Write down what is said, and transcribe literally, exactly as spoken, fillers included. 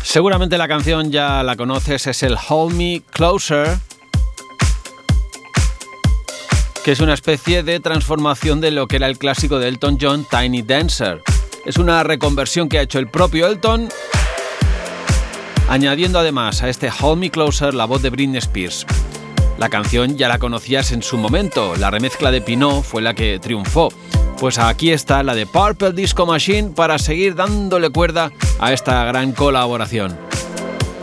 Seguramente la canción ya la conoces, es el Hold Me Closer, que es una especie de transformación de lo que era el clásico de Elton John, Tiny Dancer. Es una reconversión que ha hecho el propio Elton, añadiendo además a este Hold Me Closer la voz de Britney Spears. La canción ya la conocías en su momento, la remezcla de Pinot fue la que triunfó. Pues aquí está la de Purple Disco Machine para seguir dándole cuerda a esta gran colaboración.